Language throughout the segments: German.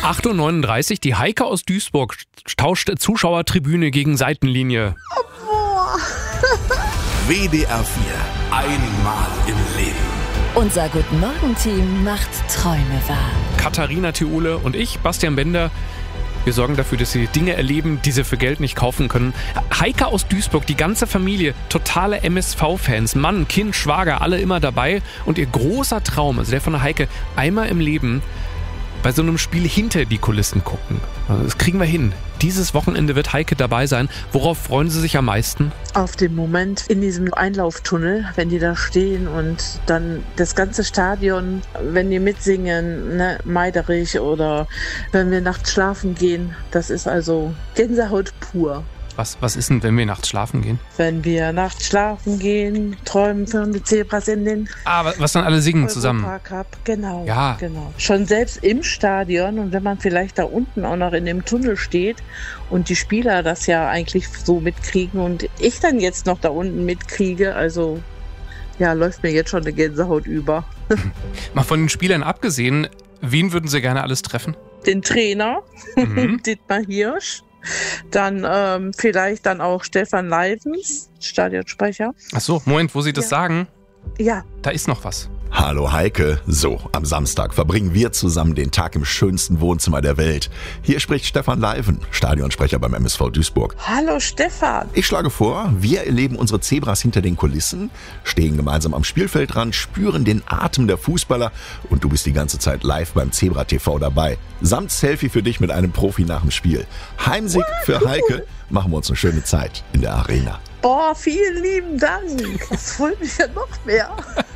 8:39 Uhr, die Heike aus Duisburg tauscht Zuschauertribüne gegen Seitenlinie. Boah. WDR 4, einmal im Leben. Unser Guten-Morgen-Team macht Träume wahr. Katharina Thiole und ich, Bastian Bender, wir sorgen dafür, dass sie Dinge erleben, die sie für Geld nicht kaufen können. Heike aus Duisburg, die ganze Familie, totale MSV-Fans, Mann, Kind, Schwager, alle immer dabei. Und ihr großer Traum, also der von der Heike, einmal im Leben bei so einem Spiel hinter die Kulissen gucken. Das kriegen wir hin. Dieses Wochenende wird Heike dabei sein. Worauf freuen Sie sich am meisten? Auf den Moment in diesem Einlauftunnel, wenn die da stehen und dann das ganze Stadion, wenn die mitsingen, ne, Meiderich, oder wenn wir nachts schlafen gehen. Das ist also Gänsehaut pur. Was ist denn, wenn wir nachts schlafen gehen? Wenn wir nachts schlafen gehen, träumen von die Zebras in den Was dann alle singen zusammen. Europacup. Genau, Ja. genau. Schon selbst im Stadion, und wenn man vielleicht da unten auch noch in dem Tunnel steht und die Spieler das ja eigentlich so mitkriegen und ich dann jetzt noch da unten mitkriege, also ja, läuft mir jetzt schon eine Gänsehaut über. Mal von den Spielern abgesehen, wen würden Sie gerne alles treffen? Den Trainer, Dietmar Hirsch. Dann vielleicht dann auch Stefan Leivens, Stadionsprecher. Ach so, Moment, wo Sie das sagen, Ja, da ist noch was. Hallo Heike. So, am Samstag verbringen wir zusammen den Tag im schönsten Wohnzimmer der Welt. Hier spricht Stefan Leiven, Stadionsprecher beim MSV Duisburg. hallo Stefan. Ich schlage vor, wir erleben unsere Zebras hinter den Kulissen, stehen gemeinsam am Spielfeldrand, spüren den Atem der Fußballer und du bist die ganze Zeit live beim Zebra TV dabei. Samt Selfie für dich mit einem Profi nach dem Spiel. Heimsieg für Heike, machen wir uns eine schöne Zeit in der Arena. Boah, vielen lieben Dank. Das freut mich ja noch mehr.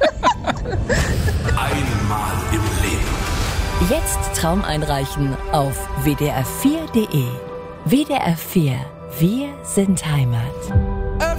Einmal im Leben. Jetzt Traum einreichen auf wdr4.de. WDR 4, wir sind Heimat.